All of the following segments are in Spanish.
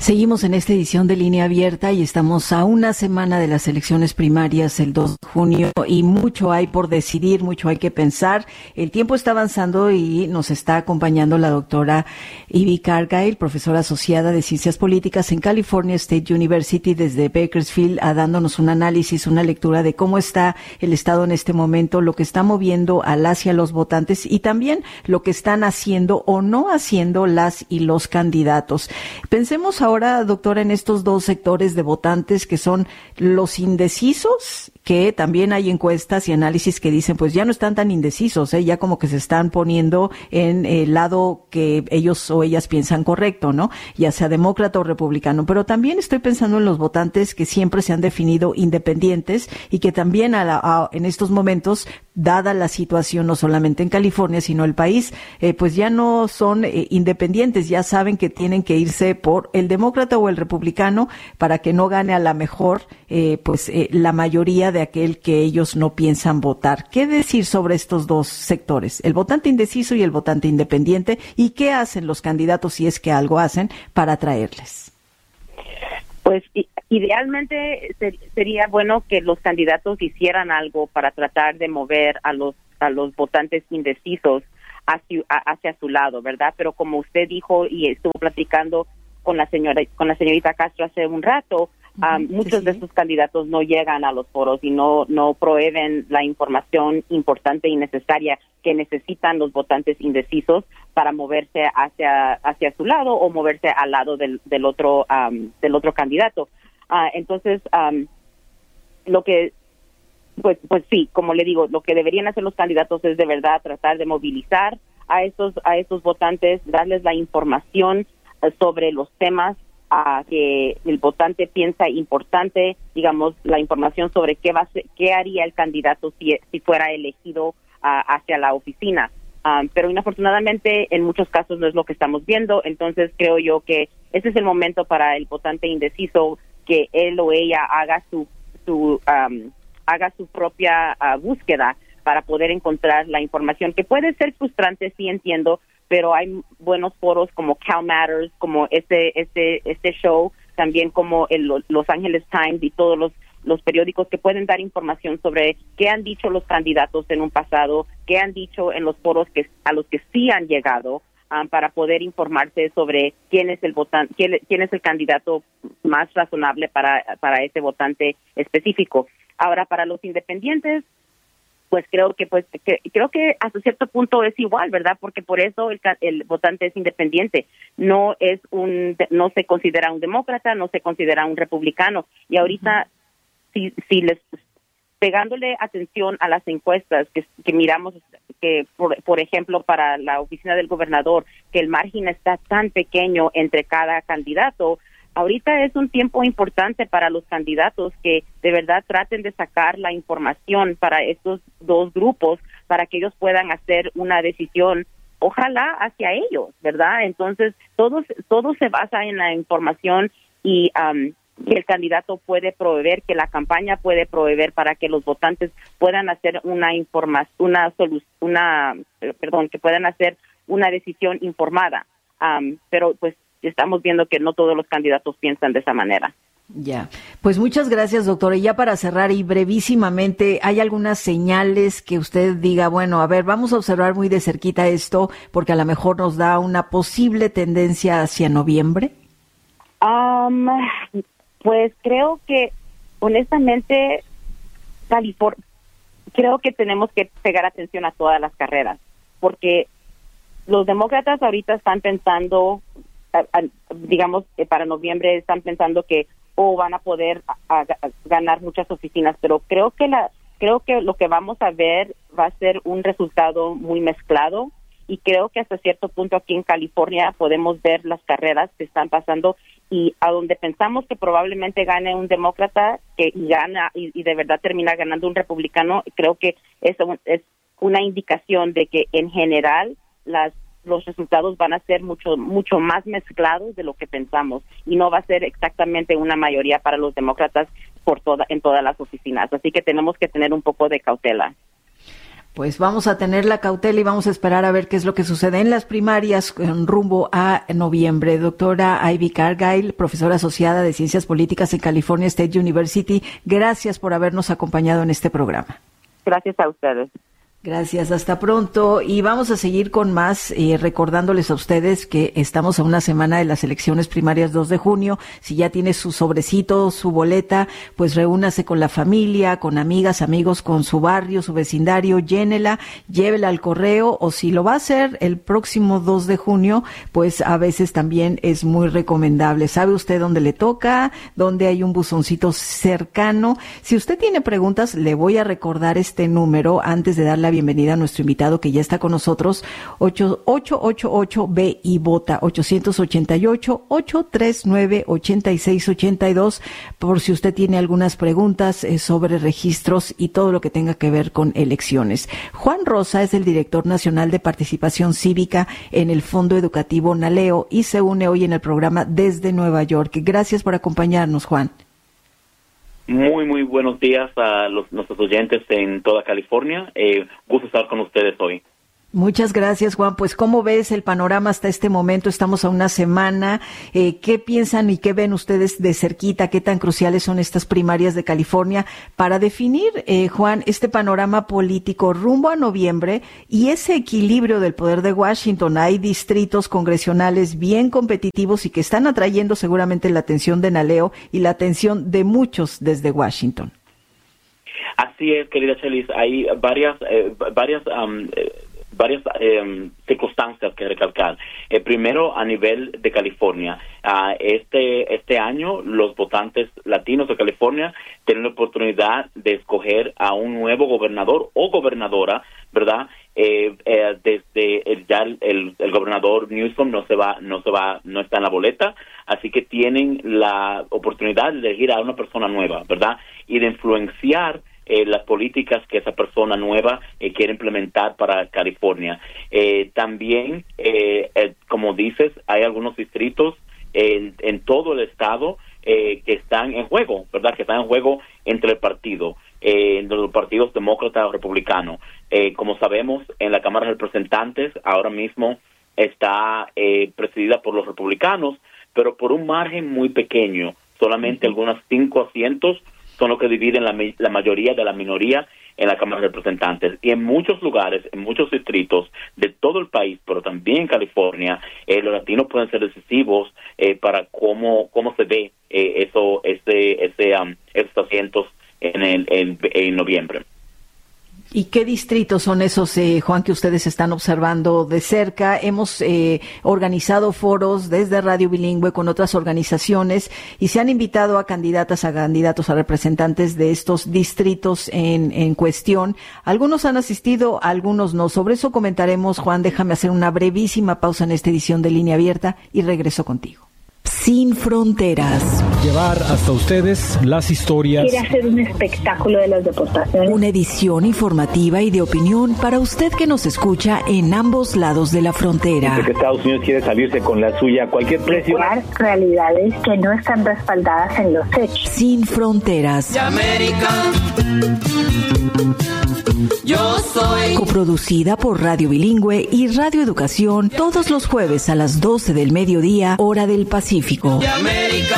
Seguimos en esta edición de Línea Abierta y estamos a una semana de las elecciones primarias el 2 de junio y mucho hay por decidir, mucho hay que pensar. El tiempo está avanzando y nos está acompañando la doctora Ivy Cargill, profesora asociada de Ciencias Políticas en California State University desde Bakersfield, dándonos un análisis, una lectura de cómo está el Estado en este momento, lo que está moviendo a las y a los votantes y también lo que están haciendo o no haciendo las y los candidatos. Pensemos ahora, doctora, en estos dos sectores de votantes que son los indecisos, que también hay encuestas y análisis que dicen pues ya no están tan indecisos, ya como que se están poniendo en el lado que ellos o ellas piensan correcto, ¿no? Ya sea demócrata o republicano. Pero también estoy pensando en los votantes que siempre se han definido independientes y que también en estos momentos, dada la situación no solamente en California, sino el país, pues ya no son independientes, ya saben que tienen que irse por el demócrata o el republicano para que no gane a la mejor, la mayoría de aquel que ellos no piensan votar. ¿Qué decir sobre estos dos sectores, el votante indeciso y el votante independiente, y qué hacen los candidatos, si es que algo hacen, para atraerles? Pues idealmente sería bueno que los candidatos hicieran algo para tratar de mover a los votantes indecisos hacia su lado, ¿verdad? Pero como usted dijo y estuvo platicando con la señorita Castro hace un rato, muchos de estos candidatos no llegan a los foros y no proveen la información importante y necesaria que necesitan los votantes indecisos para moverse hacia su lado o moverse al lado del otro candidato. Entonces, lo que pues sí, como le digo, lo que deberían hacer los candidatos es de verdad tratar de movilizar a estos votantes, darles la información sobre los temas que el votante piensa importante, digamos, la información sobre qué haría el candidato si fuera elegido hacia la oficina. Pero inafortunadamente en muchos casos no es lo que estamos viendo, entonces creo yo que ese es el momento para el votante indeciso que él o ella haga su propia búsqueda para poder encontrar la información, que puede ser frustrante, sí entiendo, pero hay buenos foros como Cal Matters, como este show, también como Los Angeles Times y todos los periódicos que pueden dar información sobre qué han dicho los candidatos en un pasado, qué han dicho en los foros a los que sí han llegado, para poder informarse sobre quién es el votante, quién es el candidato más razonable para ese votante específico. Ahora, para los independientes, pues creo que hasta cierto punto es igual, ¿verdad? Porque por eso el votante es independiente. No se considera un demócrata, no se considera un republicano. Y ahorita, si les pegándole atención a las encuestas que miramos, que por ejemplo para la oficina del gobernador, que el margen está tan pequeño entre cada candidato, ahorita es un tiempo importante para los candidatos que de verdad traten de sacar la información para estos dos grupos para que ellos puedan hacer una decisión, ojalá hacia ellos, ¿verdad? Entonces, todo se basa en la información y que el candidato puede proveer, que la campaña puede proveer para que los votantes puedan hacer que puedan hacer una decisión informada. Pero pues estamos viendo que no todos los candidatos piensan de esa manera. Ya, pues muchas gracias, doctora. Y ya para cerrar y brevísimamente, ¿hay algunas señales que usted diga, bueno, a ver, vamos a observar muy de cerquita esto porque a lo mejor nos da una posible tendencia hacia noviembre? Pues creo que, honestamente, creo que tenemos que pegar atención a todas las carreras, porque los demócratas ahorita están pensando, digamos, para noviembre están pensando que van a poder ganar muchas oficinas, pero creo que lo que vamos a ver va a ser un resultado muy mezclado. Y creo que hasta cierto punto aquí en California podemos ver las carreras que están pasando y a donde pensamos que probablemente gane un demócrata que gana y de verdad termina ganando un republicano, creo que eso es una indicación de que en general los resultados van a ser mucho más mezclados de lo que pensamos y no va a ser exactamente una mayoría para los demócratas en todas las oficinas. Así que tenemos que tener un poco de cautela. Pues vamos a tener la cautela y vamos a esperar a ver qué es lo que sucede en las primarias en rumbo a noviembre. Doctora Ivy Cargyle, profesora asociada de Ciencias Políticas en California State University, gracias por habernos acompañado en este programa. Gracias a ustedes. Gracias, hasta pronto. Y vamos a seguir con más, recordándoles a ustedes que estamos a una semana de las elecciones primarias 2 de junio. Si ya tiene su sobrecito, su boleta, pues reúnase con la familia, con amigas, amigos, con su barrio, su vecindario, llénela, llévela al correo, o si lo va a hacer el próximo 2 de junio, pues a veces también es muy recomendable. ¿Sabe usted dónde le toca? ¿Dónde hay un buzoncito cercano? Si usted tiene preguntas, le voy a recordar este número antes de dar la bienvenida a nuestro invitado que ya está con nosotros, 888 y vota 888-839-8682, por si usted tiene algunas preguntas sobre registros y todo lo que tenga que ver con elecciones. Juan Rosa es el director nacional de participación cívica en el Fondo Educativo NALEO y se une hoy en el programa desde Nueva York. Gracias por acompañarnos, Juan. Muy buenos días a nuestros oyentes en toda California. Gusto estar con ustedes hoy. Muchas gracias, Juan. Pues, ¿cómo ves el panorama hasta este momento? Estamos a una semana. ¿Qué piensan y qué ven ustedes de cerquita? ¿Qué tan cruciales son estas primarias de California para definir, Juan, este panorama político rumbo a noviembre y ese equilibrio del poder de Washington? Hay distritos congresionales bien competitivos y que están atrayendo seguramente la atención de NALEO y la atención de muchos desde Washington. Así es, querida Chelis. Hay varias circunstancias que recalcar. Primero, a nivel de California, este año los votantes latinos de California tienen la oportunidad de escoger a un nuevo gobernador o gobernadora, ¿verdad? Desde el gobernador Newsom no está en la boleta, así que tienen la oportunidad de elegir a una persona nueva, ¿verdad? Y de influenciar las políticas que esa persona nueva quiere implementar para California. También, como dices, hay algunos distritos en todo el estado que están en juego, ¿verdad? Que están en juego entre el partido, entre los partidos demócrata o republicano. Como sabemos, en la Cámara de Representantes ahora mismo está presidida por los republicanos, pero por un margen muy pequeño, solamente algunos 5 asientos son los que dividen la mayoría de la minoría en la Cámara de Representantes. Y en muchos lugares, en muchos distritos de todo el país, pero también en California, los latinos pueden ser decisivos para cómo se ve esos asientos en noviembre. ¿Y qué distritos son esos, Juan, que ustedes están observando de cerca? Hemos organizado foros desde Radio Bilingüe con otras organizaciones y se han invitado a candidatos, a representantes de estos distritos en cuestión. Algunos han asistido, algunos no. Sobre eso comentaremos, Juan. Déjame hacer una brevísima pausa en esta edición de Línea Abierta y regreso contigo. Sin fronteras. Llevar hasta ustedes las historias. Quiere hacer un espectáculo de las deportaciones. Una edición informativa y de opinión para usted que nos escucha en ambos lados de la frontera. Dice que Estados Unidos quiere salirse con la suya a cualquier precio. Realidades que no están respaldadas en los hechos. Sin fronteras. Yo soy. Coproducida por Radio Bilingüe y Radio Educación todos los jueves a las 12 del mediodía, hora del Pacífico. De América.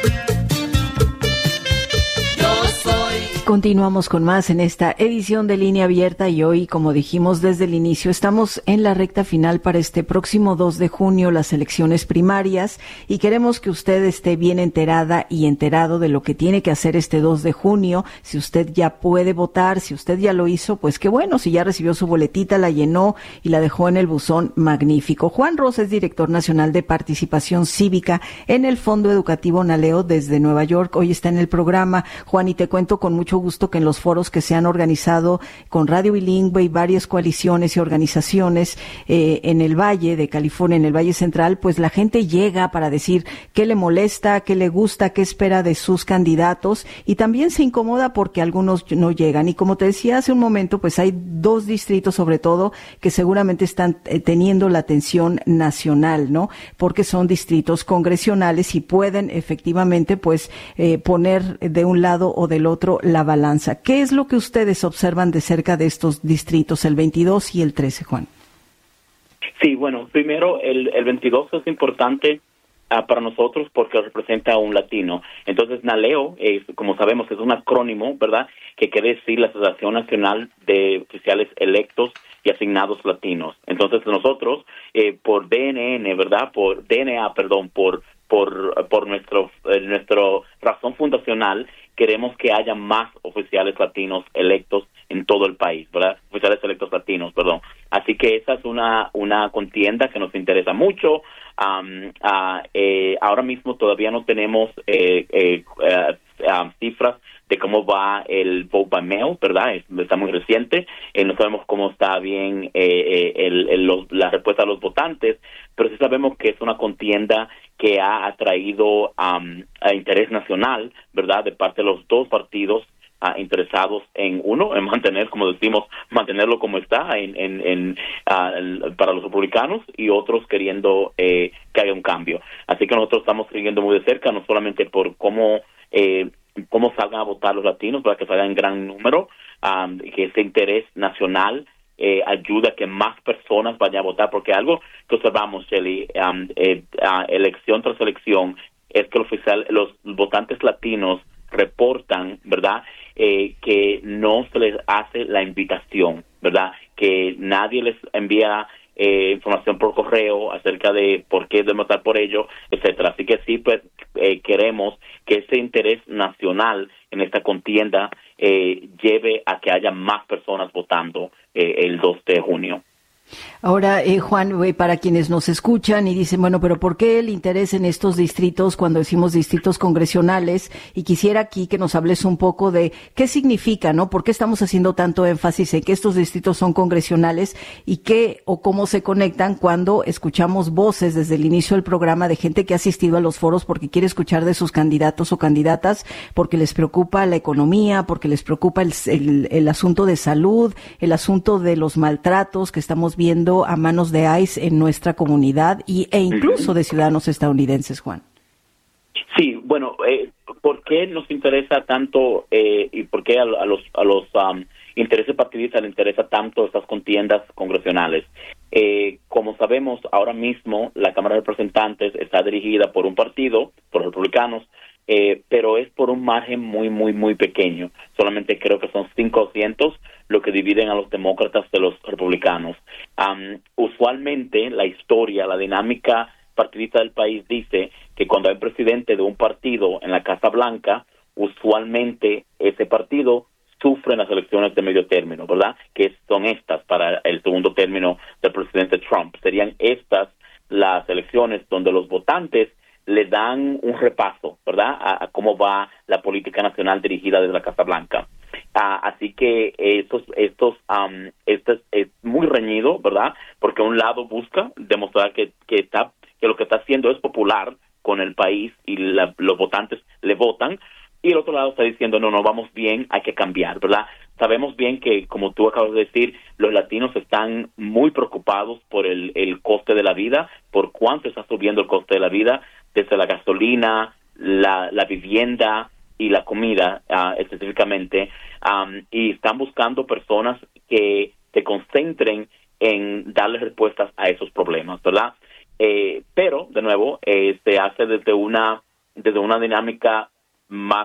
Continuamos con más en esta edición de Línea Abierta y hoy, como dijimos desde el inicio, estamos en la recta final para este próximo 2 de junio, las elecciones primarias, y queremos que usted esté bien enterada y enterado de lo que tiene que hacer este 2 de junio. Si usted ya puede votar, si usted ya lo hizo, pues qué bueno. Si ya recibió su boletita, la llenó y la dejó en el buzón, magnífico. Juan Rosa es director nacional de participación cívica en el Fondo Educativo NALEO desde Nueva York. Hoy está en el programa. Juan, y te cuento con mucho gusto que en los foros que se han organizado con Radio Bilingüe y varias coaliciones y organizaciones en el Valle de California, en el Valle Central, pues la gente llega para decir qué le molesta, qué le gusta, qué espera de sus candidatos, y también se incomoda porque algunos no llegan. Y como te decía hace un momento, pues hay 2 distritos sobre todo que seguramente están teniendo la atención nacional, ¿no? Porque son distritos congresionales y pueden efectivamente pues poner de un lado o del otro la balanza. ¿Qué es lo que ustedes observan de cerca de estos distritos, el 22 y el 13, Juan? Sí, bueno, primero el 22 es importante para nosotros porque representa a un latino. Entonces, NALEO, como sabemos, es un acrónimo, ¿verdad?, que quiere decir la Asociación Nacional de Oficiales Electos y Asignados Latinos. Entonces, nosotros, por DNA, por nuestra razón fundacional, queremos que haya más oficiales latinos electos en todo el país, ¿verdad? Oficiales electos latinos, perdón. Así que esa es una contienda que nos interesa mucho. Ahora mismo todavía no tenemos cifras de cómo va el vote by mail, ¿verdad? Está muy reciente. No sabemos cómo está bien la respuesta a los votantes, pero sí sabemos que es una contienda que ha atraído a interés nacional, ¿verdad?, de parte de los dos partidos interesados en mantener, como decimos, mantenerlo como está para los republicanos, y otros queriendo que haya un cambio. Así que nosotros estamos siguiendo muy de cerca, no solamente por cómo salgan a votar los latinos, para que salgan en gran número, que ese interés nacional ayuda a que más personas vayan a votar, porque algo que observamos, Shelly, elección tras elección, es que los votantes latinos reportan, ¿verdad?, que no se les hace la invitación, ¿verdad?, que nadie les envía información por correo acerca de por qué deben votar por ello, etcétera. Así que sí, pues queremos que ese interés nacional en esta contienda lleve a que haya más personas votando el 2 de junio. Ahora, Juan, para quienes nos escuchan y dicen, bueno, pero ¿por qué el interés en estos distritos cuando decimos distritos congresionales? Y quisiera aquí que nos hables un poco de qué significa, ¿no? ¿Por qué estamos haciendo tanto énfasis en que estos distritos son congresionales y qué o cómo se conectan cuando escuchamos voces desde el inicio del programa de gente que ha asistido a los foros porque quiere escuchar de sus candidatos o candidatas, porque les preocupa la economía, porque les preocupa el asunto de salud, el asunto de los maltratos que estamos viendo a manos de ICE en nuestra comunidad e incluso de ciudadanos estadounidenses, Juan? Sí, bueno, ¿por qué nos interesa tanto y por qué a los intereses partidistas les interesa tanto estas contiendas congresionales? Como sabemos, ahora mismo la Cámara de Representantes está dirigida por un partido, por los republicanos, pero es por un margen muy, muy, muy pequeño. Solamente creo que son 500 lo que dividen a los demócratas de los republicanos. Usualmente la historia, la dinámica partidista del país dice que cuando hay presidente de un partido en la Casa Blanca, usualmente ese partido sufre en las elecciones de medio término, ¿verdad? Que son estas para el segundo término del presidente Trump. Serían estas las elecciones donde los votantes le dan un repaso, ¿verdad?, a cómo va la política nacional dirigida desde la Casa Blanca. Así que esto es muy reñido, ¿verdad?, porque un lado busca demostrar que lo que está haciendo es popular con el país y los votantes le votan, y el otro lado está diciendo, no, vamos bien, hay que cambiar, ¿verdad? Sabemos bien que, como tú acabas de decir, los latinos están muy preocupados por el coste de la vida, por cuánto está subiendo el coste de la vida, desde la gasolina, la vivienda y la comida específicamente, y están buscando personas que se concentren en darles respuestas a esos problemas, ¿verdad? Pero, de nuevo, se hace desde una dinámica más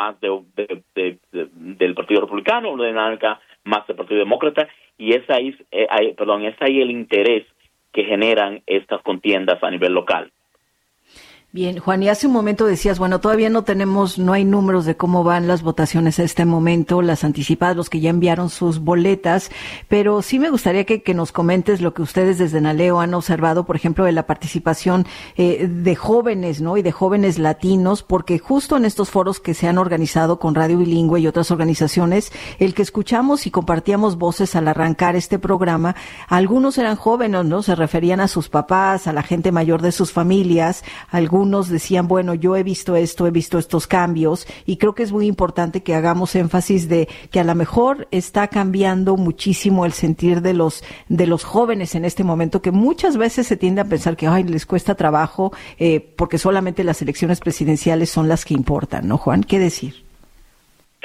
del Partido Republicano, una dinámica más del Partido Demócrata, y es ahí el interés que generan estas contiendas a nivel local. Bien, Juan, y hace un momento decías, bueno, todavía no hay números de cómo van las votaciones a este momento, las anticipadas, los que ya enviaron sus boletas, pero sí me gustaría que nos comentes lo que ustedes desde NALEO han observado, por ejemplo, de la participación de jóvenes, ¿no?, y de jóvenes latinos, porque justo en estos foros que se han organizado con Radio Bilingüe y otras organizaciones, el que escuchamos y compartíamos voces al arrancar este programa, algunos eran jóvenes, ¿no?, se referían a sus papás, a la gente mayor de sus familias, algunos decían, bueno, yo he visto estos cambios, y creo que es muy importante que hagamos énfasis de que a lo mejor está cambiando muchísimo el sentir de los jóvenes en este momento, que muchas veces se tiende a pensar que les cuesta trabajo porque solamente las elecciones presidenciales son las que importan, ¿no, Juan? ¿Qué decir? Sí,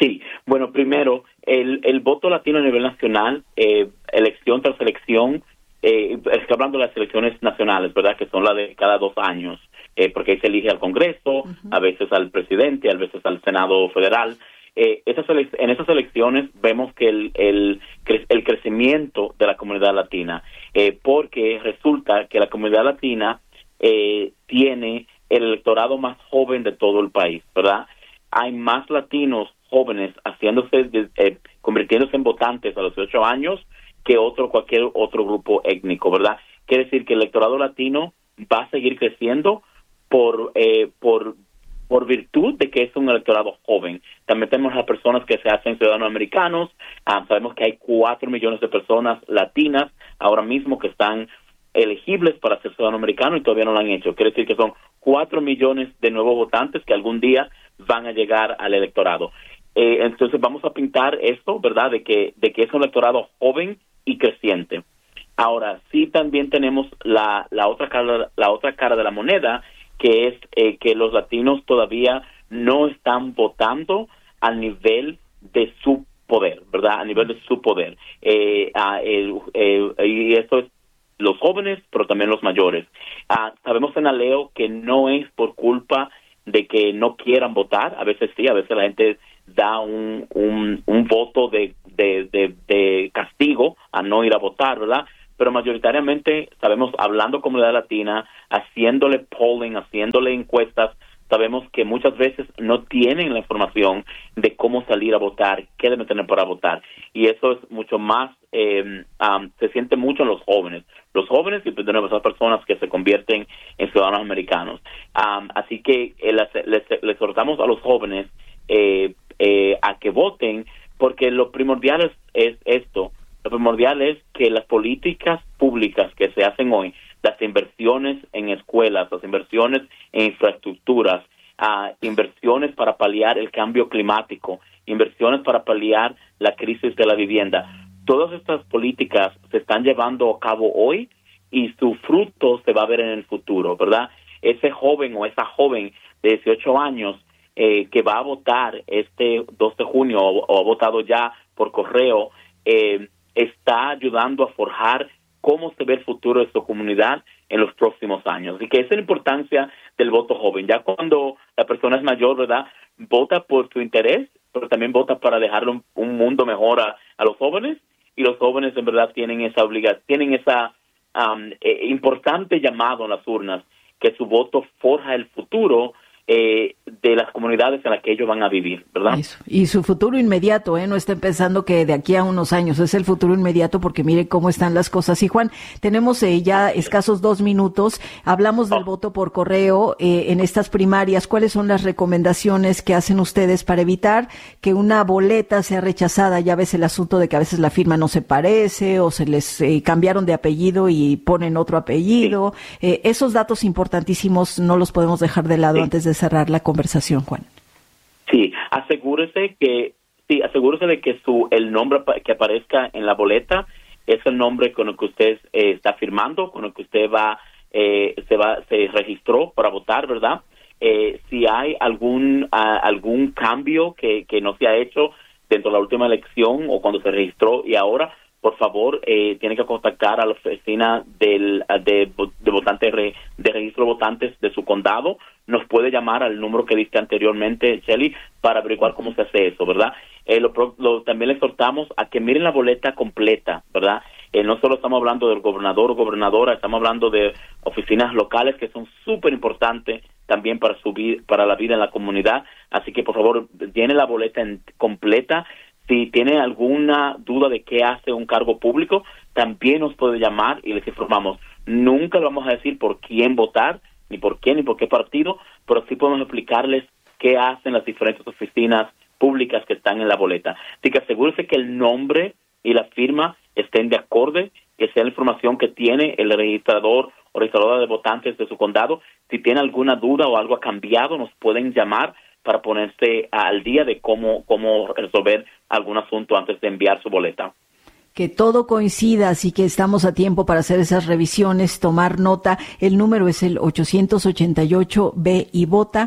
Bueno, primero, el voto latino a nivel nacional, elección tras elección, estoy hablando de las elecciones nacionales, ¿verdad?, que son las de cada 2 años, porque ahí se elige al Congreso, a veces al presidente, a veces al Senado federal. En esas elecciones vemos que el crecimiento de la comunidad latina, porque resulta que la comunidad latina tiene el electorado más joven de todo el país, ¿verdad? Hay más latinos jóvenes convirtiéndose en votantes a los 18 años que cualquier otro grupo étnico, ¿verdad? Quiere decir que el electorado latino va a seguir creciendo por virtud de que es un electorado joven. También tenemos las personas que se hacen ciudadanos americanos. Sabemos que hay 4 millones de personas latinas ahora mismo que están elegibles para ser ciudadanos americanos y todavía no lo han hecho. Quiere decir que son 4 millones de nuevos votantes que algún día van a llegar al electorado. Entonces vamos a pintar esto, ¿verdad?, de que es un electorado joven y creciente. Ahora, sí también tenemos la otra cara de la moneda, que es que los latinos todavía no están votando al nivel de su poder, ¿verdad?, a nivel de su poder. Y esto es los jóvenes, pero también los mayores. Sabemos en Aleo que no es por culpa de que no quieran votar. A veces sí, a veces la gente da un voto de castigo a no ir a votar, ¿verdad? Pero mayoritariamente sabemos, hablando comunidad latina, haciéndole polling, haciéndole encuestas, sabemos que muchas veces no tienen la información de cómo salir a votar, qué deben tener para votar. Y eso es mucho más, se siente mucho en los jóvenes. Los jóvenes y pues, tenemos esas personas que se convierten en ciudadanos americanos. Así que les exhortamos a los jóvenes a que voten, porque lo primordial es esto. Lo primordial es que las políticas públicas que se hacen hoy, las inversiones en escuelas, las inversiones en infraestructuras, inversiones para paliar el cambio climático, inversiones para paliar la crisis de la vivienda, todas estas políticas se están llevando a cabo hoy y su fruto se va a ver en el futuro, ¿verdad? Ese joven o esa joven de 18 años que va a votar este 2 de junio o ha votado ya por correo, está ayudando a forjar cómo se ve el futuro de su comunidad en los próximos años. Así que esa es la importancia del voto joven. Ya cuando la persona es mayor, ¿verdad?, vota por su interés, pero también vota para dejarle un mundo mejor a los jóvenes, y los jóvenes en verdad tienen esa obligación, tienen esa importante llamado en las urnas, que su voto forja el futuro de las comunidades en las que ellos van a vivir, ¿verdad? Eso. Y su futuro inmediato, no estén pensando que de aquí a unos años es el futuro inmediato, porque mire cómo están las cosas. Y Juan, tenemos ya escasos 2 minutos, hablamos del voto por correo en estas primarias. ¿Cuáles son las recomendaciones que hacen ustedes para evitar que una boleta sea rechazada? Ya ves el asunto de que a veces la firma no se parece o se les cambiaron de apellido y ponen otro apellido. Sí. Esos datos importantísimos no los podemos dejar de lado antes de cerrar la conversación, Juan. Sí, asegúrese de que el nombre que aparezca en la boleta es el nombre con el que usted está firmando, con el que usted se registró para votar, ¿verdad? Si hay algún cambio que no se ha hecho dentro de la última elección o cuando se registró y ahora, por favor, tiene que contactar a la oficina de votantes de registro de votantes de su condado. Nos puede llamar al número que diste anteriormente, Shelly, para averiguar cómo se hace eso, ¿verdad? También le exhortamos a que miren la boleta completa, ¿verdad? No solo estamos hablando del gobernador o gobernadora, estamos hablando de oficinas locales que son súper importantes también para la vida en la comunidad. Así que, por favor, tiene la boleta completa. Si tiene alguna duda de qué hace un cargo público, también nos puede llamar y les informamos. Nunca le vamos a decir por quién votar, ni por quién, ni por qué partido, pero sí podemos explicarles qué hacen las diferentes oficinas públicas que están en la boleta. Así que asegúrese que el nombre y la firma estén de acorde, que sea la información que tiene el registrador o registradora de votantes de su condado. Si tiene alguna duda o algo ha cambiado, nos pueden llamar para ponerse al día de cómo resolver algún asunto antes de enviar su boleta. Que todo coincida, así que estamos a tiempo para hacer esas revisiones, tomar nota. El número es el 888-B y vota,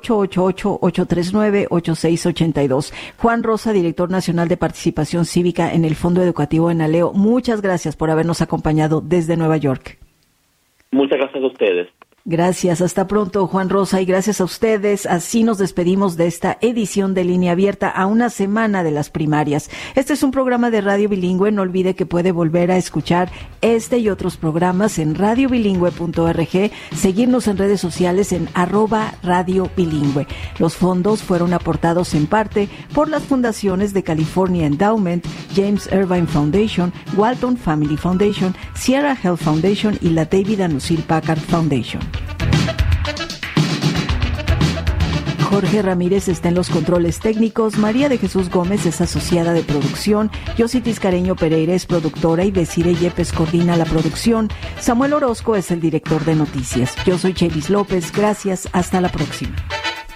888-839-8682. Juan Rosa, director nacional de participación cívica en el Fondo Educativo ENALEO, muchas gracias por habernos acompañado desde Nueva York. Muchas gracias a ustedes. Gracias, hasta pronto, Juan Rosa, y gracias a ustedes. Así nos despedimos de esta edición de Línea Abierta a una semana de las primarias. Este es un programa de Radio Bilingüe. No olvide que puede volver a escuchar este y otros programas en radiobilingüe.org, seguirnos en redes sociales en @radiobilingüe. Los fondos fueron aportados en parte por las fundaciones de California Endowment, James Irvine Foundation, Walton Family Foundation, Sierra Health Foundation y la David and Lucille Packard Foundation. Jorge Ramírez está en los controles técnicos, María de Jesús Gómez es asociada de producción, Yossi Tiscareño Pereira es productora y Desiree Yepes coordina la producción. Samuel Orozco es el director de noticias. Yo soy Chelis López, gracias, hasta la próxima.